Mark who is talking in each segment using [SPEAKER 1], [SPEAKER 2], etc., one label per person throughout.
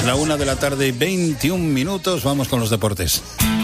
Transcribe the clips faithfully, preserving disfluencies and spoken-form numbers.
[SPEAKER 1] la una de la tarde y veintiún minutos. Vamos con los deportes.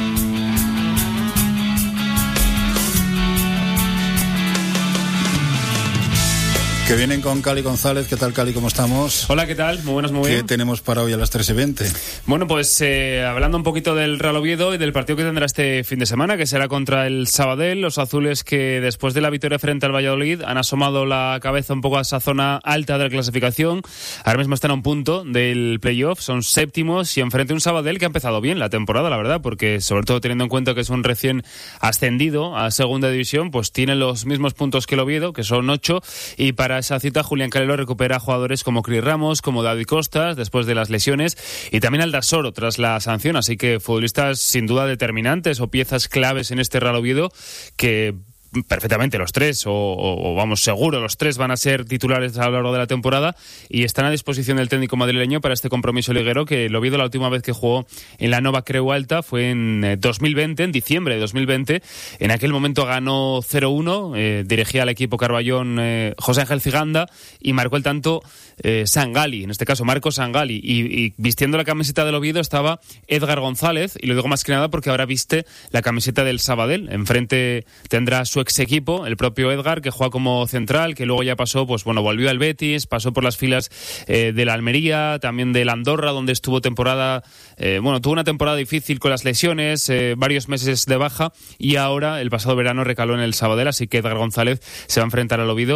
[SPEAKER 1] Que vienen con Cali González. ¿Qué tal, Cali? ¿Cómo estamos?
[SPEAKER 2] Hola, ¿qué tal? Muy buenas, muy bien.
[SPEAKER 1] ¿Qué tenemos para hoy a las tres y veinte?
[SPEAKER 2] Bueno, pues eh, hablando un poquito del Real Oviedo y del partido que tendrá este fin de semana, que será contra el Sabadell, los azules que después de la victoria frente al Valladolid han asomado la cabeza un poco a esa zona alta de la clasificación. Ahora mismo están a un punto del playoff, son séptimos y enfrente a un Sabadell que ha empezado bien la temporada, la verdad, porque sobre todo teniendo en cuenta que es un recién ascendido a segunda división, pues tiene los mismos puntos que el Oviedo, que son ocho, y para esa cita Julián Calero recupera jugadores como Cris Ramos, como David Costas después de las lesiones, y también Aldasoro tras la sanción, así que futbolistas sin duda determinantes o piezas claves en este Real Oviedo que perfectamente los tres, o, o, o vamos, seguro los tres van a ser titulares a lo largo de la temporada y están a disposición del técnico madrileño para este compromiso liguero, que el Oviedo la última vez que jugó en la Nova Creu Alta fue en dos mil veinte, en diciembre de dos mil veinte. En aquel momento ganó cero uno, eh, dirigía al equipo Carballón eh, José Ángel Ciganda y marcó el tanto eh, Sangali, en este caso Marcos Sangali, y, y vistiendo la camiseta del Oviedo estaba Edgar González, y lo digo más que nada porque ahora viste la camiseta del Sabadell. Enfrente tendrá su ex equipo, el propio Edgar, que juega como central, que luego ya pasó, pues bueno, volvió al Betis, pasó por las filas eh, de la Almería, también del Andorra, donde estuvo temporada, eh, bueno, tuvo una temporada difícil con las lesiones, eh, varios meses de baja, y ahora el pasado verano recaló en el Sabadell, así que Edgar González se va a enfrentar al Oviedo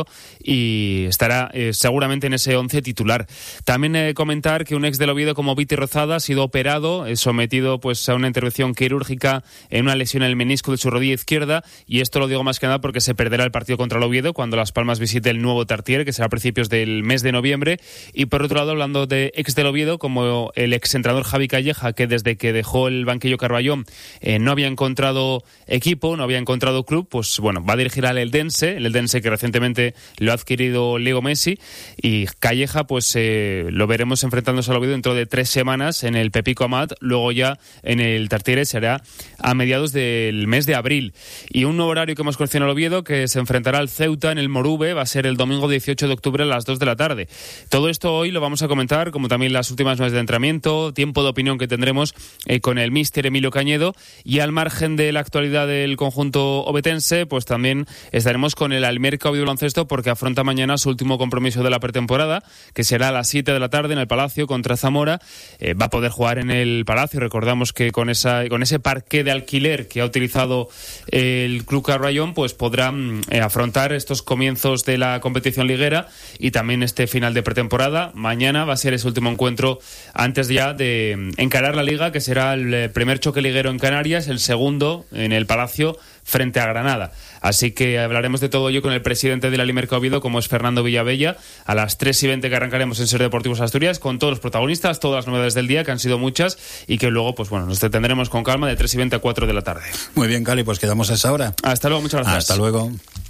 [SPEAKER 2] y estará eh, seguramente en ese once titular. También eh, comentar que un ex del Oviedo como Viti Rozada ha sido operado, eh, sometido pues a una intervención quirúrgica en una lesión en el menisco de su rodilla izquierda, y esto lo digo más que nada porque se perderá el partido contra el Oviedo cuando Las Palmas visite el nuevo Tartiere, que será a principios del mes de noviembre. Y por otro lado, hablando de ex del Oviedo, como el exentrenador Javi Calleja, que desde que dejó el banquillo Carballón eh, no había encontrado equipo, no había encontrado club, pues bueno, va a dirigir al Eldense, el Eldense que recientemente lo ha adquirido Leo Messi, y Calleja pues eh, lo veremos enfrentándose al Oviedo dentro de tres semanas en el Pepico Amat, luego ya en el Tartiere será a mediados del mes de abril. Y un nuevo horario que hemos conocido en el Oviedo, que se enfrentará al Ceuta en el Morube, va a ser el domingo dieciocho de octubre a las dos de la tarde. Todo esto hoy lo vamos a comentar, como también las últimas meses de entrenamiento, tiempo de opinión que tendremos eh, con el míster Emilio Cañedo, y al margen de la actualidad del conjunto obetense, pues también estaremos con el Almerca Oviedo Baloncesto, porque afronta mañana su último compromiso de la pretemporada, que será a las siete de la tarde en el Palacio contra Zamora. Eh, va a poder jugar en el Palacio, recordamos que con esa con ese parqué de alquiler que ha utilizado el Club Carballón, pues podrán eh, afrontar estos comienzos de la competición liguera y también este final de pretemporada. Mañana va a ser ese último encuentro antes ya de encarar la Liga, que será el primer choque liguero en Canarias, el segundo en el Palacio frente a Granada. Así que hablaremos de todo ello con el presidente del Alimerca Oviedo, como es Fernando Villavella, a las tres y veinte, que arrancaremos en Ser Deportivos Asturias, con todos los protagonistas, todas las novedades del día, que han sido muchas, y que luego, pues bueno, nos detendremos con calma de tres y veinte a cuatro de la tarde.
[SPEAKER 1] Muy bien, Cali, pues quedamos a esa hora.
[SPEAKER 2] Hasta luego, muchas gracias.
[SPEAKER 1] Hasta luego.